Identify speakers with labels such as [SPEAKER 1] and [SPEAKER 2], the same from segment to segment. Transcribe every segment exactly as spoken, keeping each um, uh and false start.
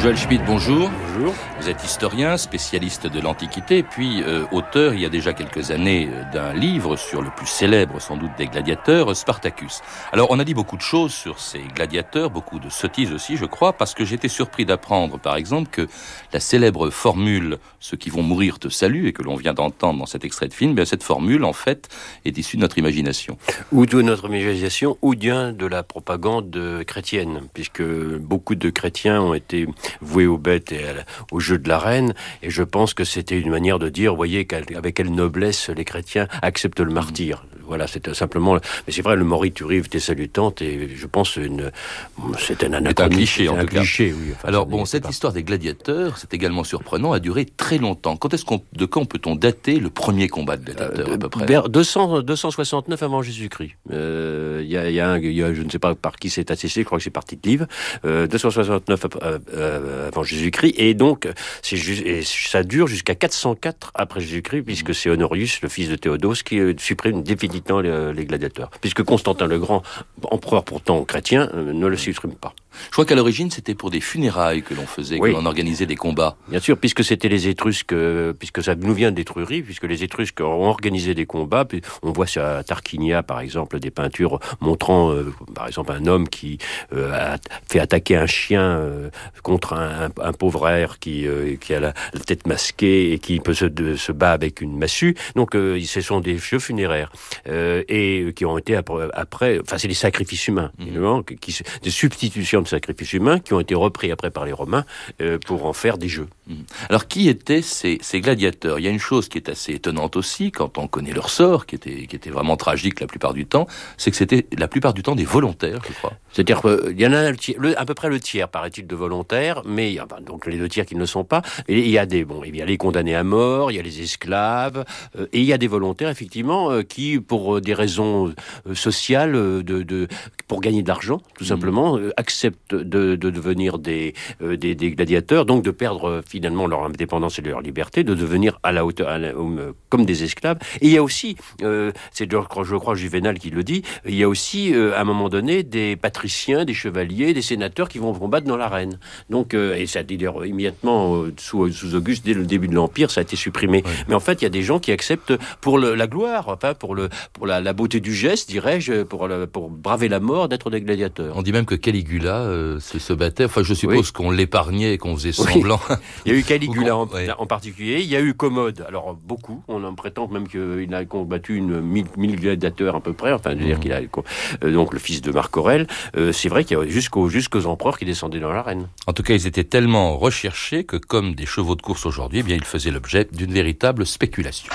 [SPEAKER 1] Joël Schmitt, bonjour.
[SPEAKER 2] Bonjour.
[SPEAKER 1] Vous êtes historien, spécialiste de l'Antiquité, puis euh, auteur, il y a déjà quelques années, euh, d'un livre sur le plus célèbre, sans doute, des gladiateurs, Spartacus. Alors, on a dit beaucoup de choses sur ces gladiateurs, beaucoup de sottises aussi, je crois, parce que j'étais surpris d'apprendre, par exemple, que la célèbre formule « ceux qui vont mourir te saluent » et que l'on vient d'entendre dans cet extrait de film, bien, cette formule, en fait, est issue de notre imagination.
[SPEAKER 2] Ou de notre imagination, ou bien de la propagande chrétienne, puisque beaucoup de chrétiens ont été voués aux bêtes et au jeu de l'arène, et je pense que c'était une manière de dire, voyez, avec quelle noblesse les chrétiens acceptent le martyre. Voilà, c'était simplement... Mais c'est vrai, le moriturive te salutante, et je pense une... c'était un anachronisme.
[SPEAKER 1] C'est un cliché, en
[SPEAKER 2] un
[SPEAKER 1] tout cas.
[SPEAKER 2] Cliché, oui. Enfin,
[SPEAKER 1] alors bon, cette pas. histoire des gladiateurs, c'est également surprenant, a duré très longtemps. Quand est-ce qu'on, de quand peut-on dater le premier combat de gladiateurs, euh, à peu près?
[SPEAKER 2] Vers deux cents, deux cent soixante-neuf avant Jésus-Christ. Il euh, y, a, y, a y a, je ne sais pas par qui c'est attesté, je crois que c'est parti de livre. Euh, deux cent soixante-neuf euh, euh, avant Jésus-Christ, et donc c'est ju- et ça dure jusqu'à quatre cent quatre après Jésus-Christ, puisque c'est Honorius, le fils de Théodose, qui euh, supprime définitivement les, les gladiateurs, puisque Constantin le Grand, empereur pourtant chrétien, euh, ne le supprime pas.
[SPEAKER 1] Je crois qu'à l'origine, c'était pour des funérailles que l'on faisait,
[SPEAKER 2] oui.
[SPEAKER 1] que l'on organisait des combats.
[SPEAKER 2] Bien sûr, puisque c'était les Étrusques, euh, puisque ça nous vient d'Étrurie, puisque les Étrusques ont organisé des combats. Puis on voit sur Tarquinia, par exemple, des peintures montrant, euh, par exemple, un homme qui euh, a fait attaquer un chien euh, contre un, un, un pauvre air qui, euh, qui a la, la tête masquée et qui peut se, de, se bat avec une massue. Donc, euh, ce sont des jeux funéraires euh, et qui ont été après, après, enfin, c'est des sacrifices humains, mmh. évidemment, qui, des substitutions de sacrifices humains qui ont été repris après par les Romains euh, pour en faire des jeux.
[SPEAKER 1] Mmh. Alors, qui étaient ces, ces gladiateurs? Il y a une chose qui est assez étonnante aussi, quand on connaît leur sort, qui était, qui était vraiment tragique la plupart du temps, c'est que c'était la plupart du temps des volontaires, je crois.
[SPEAKER 2] C'est-à-dire qu'il y en a le, à peu près le tiers, paraît-il, de volontaires, mais il y a donc les deux tiers qui ne le sont pas. Et il y a des, bon, il y a les condamnés à mort, il y a les esclaves, euh, et il y a des volontaires, effectivement, euh, qui, pour des raisons euh, sociales, euh, de, de, pour gagner de l'argent, tout mmh. simplement, euh, acceptent de, de devenir des, euh, des, des gladiateurs, donc de perdre euh, finalement leur indépendance et leur liberté, de devenir à la hauteur, à la, euh, comme des esclaves. Et il y a aussi, euh, c'est je crois, je crois Juvénal qui le dit, il y a aussi, euh, à un moment donné, des patriciens, des chevaliers, des sénateurs qui vont combattre dans l'arène. Donc, euh, et ça a été immédiatement euh, sous, sous Auguste, dès le début de l'Empire, ça a été supprimé. Oui. Mais en fait, il y a des gens qui acceptent pour le, la gloire, enfin pour le, pour la, la beauté du geste, dirais-je, pour, le, pour braver la mort, d'être des gladiateurs.
[SPEAKER 1] On dit même que Caligula euh, se, se battait. Enfin, je suppose oui. qu'on l'épargnait et qu'on faisait semblant.
[SPEAKER 2] Oui. Il y a eu Caligula en,
[SPEAKER 1] ouais.
[SPEAKER 2] en particulier. Il y a eu Commode. Alors beaucoup. On en prétend même qu'il a combattu une mille, mille gladiateurs à peu près. Enfin, je veux mmh. dire qu'il a euh, donc le fils de Marc Aurèle. Euh, c'est vrai qu'il y a jusqu'aux jusqu'aux empereurs qui descendaient dans l'arène.
[SPEAKER 1] En tout cas, ils étaient tellement recherchés que, comme des chevaux de course aujourd'hui, eh bien, ils faisaient l'objet d'une véritable spéculation.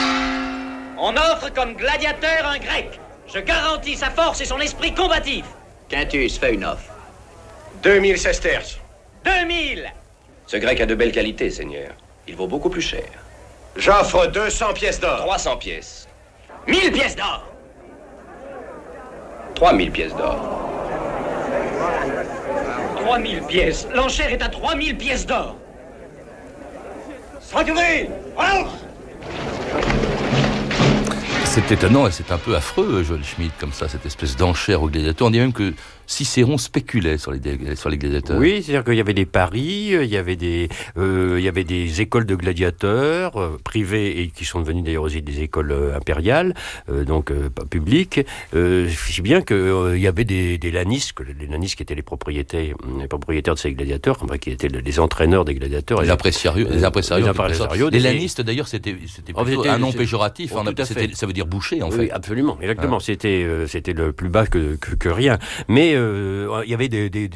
[SPEAKER 3] On offre comme gladiateur un grec. Je garantis sa force et son esprit combatif.
[SPEAKER 4] Quintus, fais une offre.
[SPEAKER 5] deux mille sesterces.
[SPEAKER 3] deux mille.
[SPEAKER 4] Ce grec a de belles qualités, Seigneur. Il vaut beaucoup plus cher.
[SPEAKER 5] J'offre deux cents pièces d'or.
[SPEAKER 4] trois cents pièces.
[SPEAKER 3] mille pièces d'or.
[SPEAKER 4] trois mille pièces d'or.
[SPEAKER 3] trois mille pièces. L'enchère est à trois mille pièces d'or. cinq mille. Alors
[SPEAKER 1] c'est étonnant et c'est un peu affreux, Joël Schmitt, comme ça, cette espèce d'enchère aux gladiateurs. On dit même que Cicéron spéculait sur les, sur les gladiateurs.
[SPEAKER 2] Oui, c'est-à-dire qu'il y avait des paris, il y avait des, euh, il y avait des écoles de gladiateurs euh, privées et qui sont devenues d'ailleurs aussi des écoles euh, impériales, euh, donc euh, publiques. Euh, si bien qu'il euh, y avait des, des lanistes, les lanistes qui étaient les propriétaires, les propriétaires de ces gladiateurs, enfin, qui étaient les entraîneurs des gladiateurs.
[SPEAKER 1] Les impresarios. Les impresarios.
[SPEAKER 2] Les, impresarios,
[SPEAKER 1] les lanistes, d'ailleurs, c'était, c'était plutôt oh, un nom péjoratif.
[SPEAKER 2] Oh,
[SPEAKER 1] hein, c'était, ça veut dire boucher, en
[SPEAKER 2] oui,
[SPEAKER 1] fait.
[SPEAKER 2] Oui, absolument, exactement. Ah. C'était, euh, c'était le plus bas que, que, que rien. Mais il euh, y avait des, des,